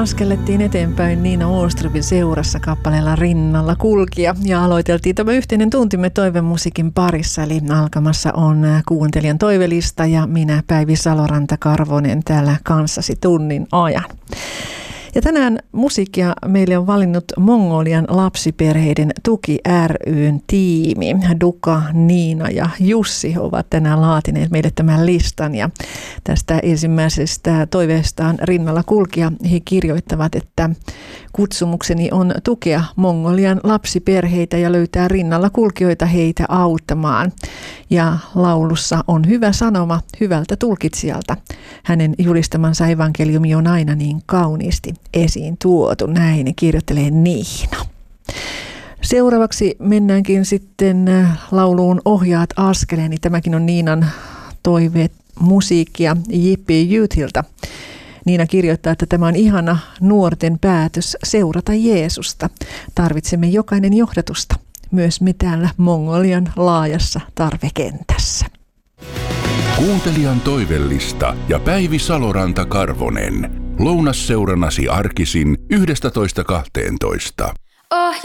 Askellettiin eteenpäin Niina Åströmin seurassa kappaleella Rinnalla kulkija ja aloiteltiin tämä yhteinen tuntimme toivemusiikin parissa, eli alkamassa on kuuntelijan toivelista ja minä Päivi Saloranta-Karvonen täällä kanssasi tunnin ajan. Ja tänään musiikkia meille on valinnut Mongolian lapsiperheiden tuki ry:n tiimi. Duka, Niina ja Jussi ovat tänään laatineet meille tämän listan. Ja tästä ensimmäisestä toiveestaan Rinnalla kulkija he kirjoittavat, että kutsumukseni on tukea Mongolian lapsiperheitä ja löytää rinnalla kulkijoita heitä auttamaan. Ja laulussa on hyvä sanoma hyvältä tulkitsijalta. Hänen julistamansa evankeliumi on aina niin kauniisti esiin tuotu. Näin kirjoittelee Niina. Seuraavaksi mennäänkin sitten lauluun Ohjaat askeleeni. Tämäkin on Niinan toiveet musiikkia J.P. Youthilta. Niina kirjoittaa, että tämä on ihana nuorten päätös seurata Jeesusta. Tarvitsemme jokainen johdatusta, myös me täällä Mongolian laajassa tarvekentässä. Kuuntelijan toivellista ja Päivi Saloranta-Karvonen. Lounasseuranasi arkisin 11.12.